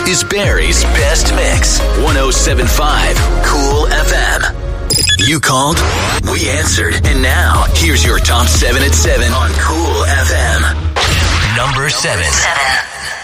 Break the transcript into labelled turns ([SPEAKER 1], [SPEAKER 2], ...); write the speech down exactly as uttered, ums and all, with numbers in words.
[SPEAKER 1] is Barry's Best Mix. one oh seven point five Cool F M. You called, we answered, and now here's your top seven at seven on Cool F M. Number seven. seven.